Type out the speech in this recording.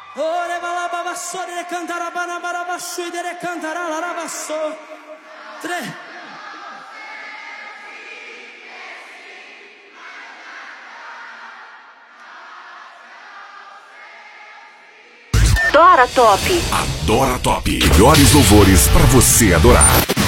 Ore balababasso de cantara banabarabasso e de cantara larabasso. Tre. Adora Top. Adora Top. Melhores louvores pra você adorar.